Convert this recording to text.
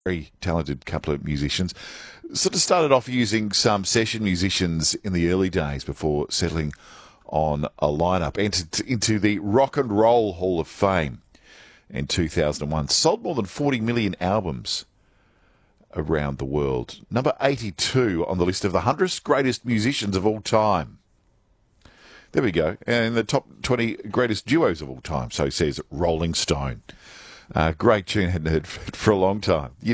very talented couple of musicians. Sort of started off using some session musicians in the early days before settling on a lineup. Entered into the Rock and Roll Hall of Fame in 2001. Sold more than 40 million albums around the world. Number 82 on the list of the 100 greatest musicians of all time. There we go. And the top 20 greatest duos of all time, so says Rolling Stone. Great tune, hadn't heard for a long time.